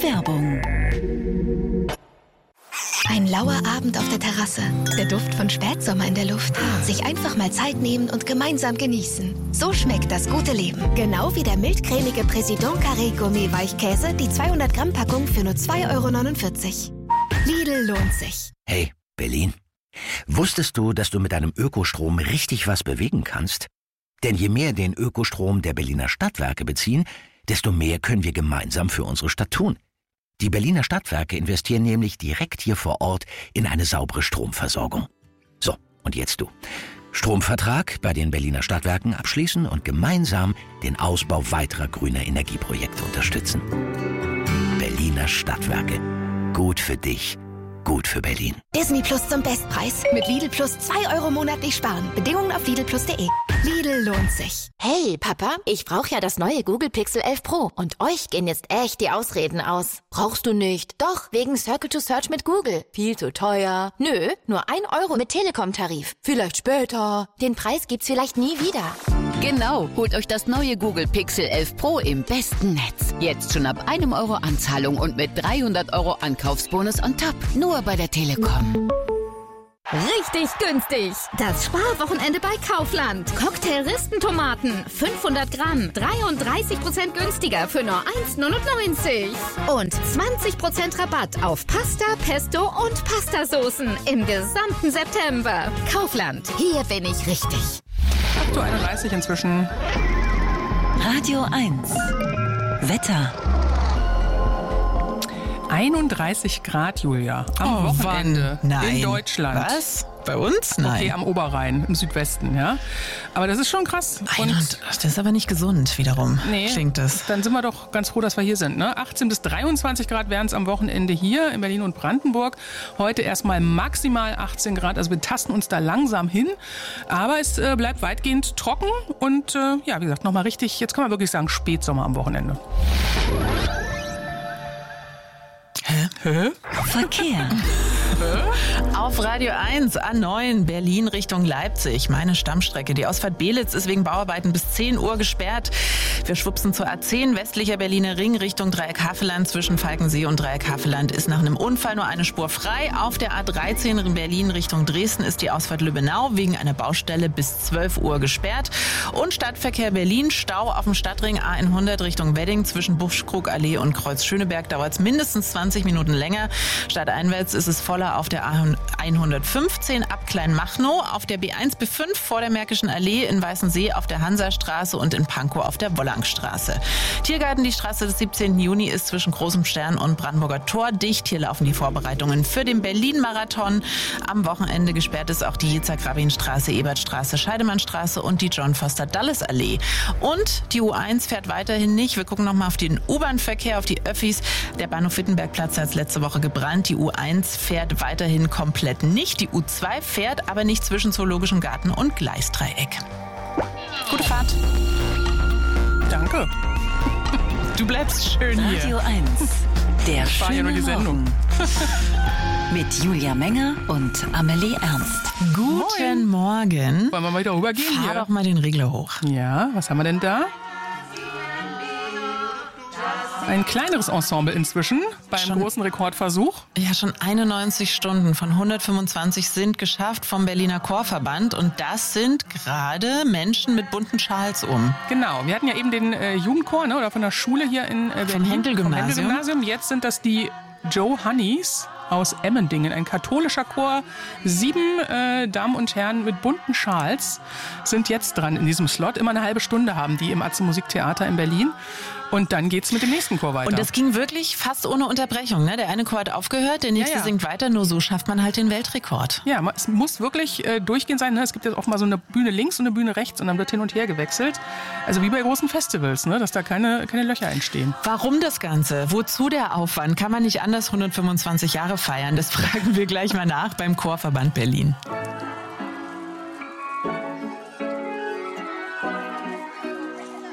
Werbung. Ein lauer Abend auf der Terrasse, der Duft von Spätsommer in der Luft. Sich einfach mal Zeit nehmen und gemeinsam genießen. So schmeckt das gute Leben. Genau wie der mildcremige Président Carré Gourmet Weichkäse, die 200 Gramm Packung für nur 2,49 €. Lidl lohnt sich. Hey, Berlin. Wusstest du, dass du mit deinem Ökostrom richtig was bewegen kannst? Denn je mehr den Ökostrom der Berliner Stadtwerke beziehen, desto mehr können wir gemeinsam für unsere Stadt tun. Die Berliner Stadtwerke investieren nämlich direkt hier vor Ort in eine saubere Stromversorgung. So, und jetzt du. Stromvertrag bei den Berliner Stadtwerken abschließen und gemeinsam den Ausbau weiterer grüner Energieprojekte unterstützen. Berliner Stadtwerke. Gut für dich. Gut für Berlin. Disney Plus zum Bestpreis. Mit Lidl Plus 2 € monatlich sparen. Bedingungen auf lidlplus.de. Lidl lohnt sich. Hey, Papa, ich brauche ja das neue Google Pixel 11 Pro. Und euch gehen jetzt echt die Ausreden aus. Brauchst du nicht. Doch, wegen Circle to Search mit Google. Viel zu teuer. Nö, nur 1 € mit Telekom-Tarif. Vielleicht später. Den Preis gibt's vielleicht nie wieder. Genau, holt euch das neue Google Pixel 11 Pro im besten Netz. Jetzt schon ab 1 € Anzahlung und mit 300 € Ankaufsbonus on top. Nur bei der Telekom. Richtig günstig. Das Sparwochenende bei Kaufland. Cocktail-Ristentomaten, 500 Gramm, 33% günstiger für nur 1,99 €. Und 20% Rabatt auf Pasta, Pesto und Pastasoßen im gesamten September. Kaufland, hier bin ich richtig. 8:31 Uhr inzwischen. Radio 1. Wetter. 31 Grad, Julia, am Wochenende in Deutschland. Was? Bei uns? Nein. Okay, am Oberrhein, im Südwesten, ja. Aber das ist schon krass. Und das ist aber nicht gesund, wiederum, klingt das. Dann sind wir doch ganz froh, dass wir hier sind, ne? 18 bis 23 Grad wären es am Wochenende hier in Berlin und Brandenburg. Heute erstmal maximal 18 Grad, also wir tasten uns da langsam hin. Aber es bleibt weitgehend trocken und ja, wie gesagt, nochmal richtig, jetzt kann man wirklich sagen, Spätsommer am Wochenende. Hä? Verkehr. Auf Radio 1, A9, Berlin Richtung Leipzig. Meine Stammstrecke. Die Ausfahrt Belitz ist wegen Bauarbeiten bis 10 Uhr gesperrt. Wir schwupsen zur A10, westlicher Berliner Ring Richtung Dreieck-Havelland. Zwischen Falkensee und Dreieck-Havelland ist nach einem Unfall nur eine Spur frei. Auf der A13 in Berlin Richtung Dresden ist die Ausfahrt Lübbenau wegen einer Baustelle bis 12 Uhr gesperrt. Und Stadtverkehr Berlin, Stau auf dem Stadtring A100 Richtung Wedding. Zwischen Buschkrugallee und Kreuz Schöneberg dauert es mindestens 20 Minuten länger. Stadteinwärts ist es voller auf der A115 ab Kleinmachnow, auf der B1 B5 vor der Märkischen Allee, in Weißensee auf der Hansastraße und in Pankow auf der Wollangstraße. Tiergarten, die Straße des 17. Juni ist zwischen Großem Stern und Brandenburger Tor dicht. Hier laufen die Vorbereitungen für den Berlin-Marathon. Am Wochenende gesperrt ist auch die Jitzak-Rabin-Straße, Ebertstraße, Scheidemannstraße und die John-Foster-Dulles-Allee. Und die U1 fährt weiterhin nicht. Wir gucken nochmal auf den U-Bahn-Verkehr, auf die Öffis. Der Bahnhof Wittenbergplatz hat letzte Woche gebrannt. Die U1 fährt weiterhin komplett nicht. Die U2 fährt aber nicht zwischen Zoologischem Garten und Gleisdreieck. Gute Fahrt. Danke. Du bleibst schön hier. Radio 1. Der schöne die Sendung. Mit Julia Menger und Amelie Ernst. Guten Morgen. Wollen wir mal wieder rübergehen hier? Fahr doch mal den Regler hoch. Ja, was haben wir denn da? Ein kleineres Ensemble inzwischen beim großen Rekordversuch. Ja, schon 91 Stunden von 125 sind geschafft vom Berliner Chorverband. Und das sind gerade Menschen mit bunten Schals um. Genau, wir hatten ja eben den Jugendchor, ne, oder von der Schule hier in Berlin. Vom Händel-Gymnasium. Jetzt sind das die Joe Honeys aus Emmendingen, ein katholischer Chor. 7 Damen und Herren mit bunten Schals sind jetzt dran in diesem Slot. Immer eine halbe Stunde haben die im Atze Musiktheater in Berlin. Und dann geht's mit dem nächsten Chor weiter. Und das ging wirklich fast ohne Unterbrechung. Ne? Der eine Chor hat aufgehört, der nächste singt weiter. Nur so schafft man halt den Weltrekord. Ja, es muss wirklich durchgehend sein. Ne? Es gibt jetzt auch mal so eine Bühne links und eine Bühne rechts und dann wird hin und her gewechselt. Also wie bei großen Festivals, ne? Dass da keine Löcher entstehen. Warum das Ganze? Wozu der Aufwand? Kann man nicht anders 125 Jahre feiern? Das fragen wir gleich mal nach beim Chorverband Berlin.